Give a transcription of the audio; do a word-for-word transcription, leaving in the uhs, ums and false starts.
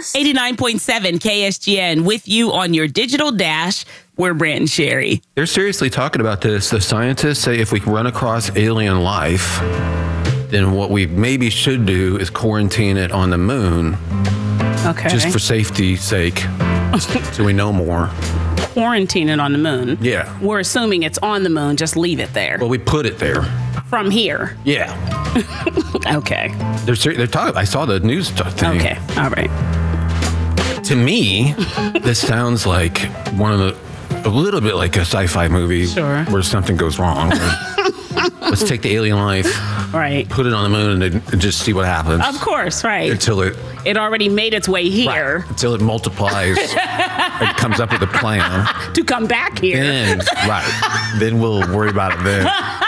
Yes. eighty-nine point seven K S G N with you on your digital dash. We're Brent and Sherry. They're seriously talking about this. The scientists say if we run across alien life, then what we maybe should do is quarantine it on the moon. Okay. Just for safety's sake, so we know more. Quarantine it on the moon. Yeah. We're assuming it's on the moon. Just leave it there. Well, we put it there. From here. Yeah. Okay. They're ser- they're talking. I saw the news t- thing. Okay. All right. To me, this sounds like one of the, a little bit like a sci-fi movie Sure. where something goes wrong. Let's take the alien life, Right. put it on the moon, and, and just see what happens. Of course, right. Until it It already made its way here right, until it multiplies and comes up with a plan. to come back here. Then right, then we'll worry about it then.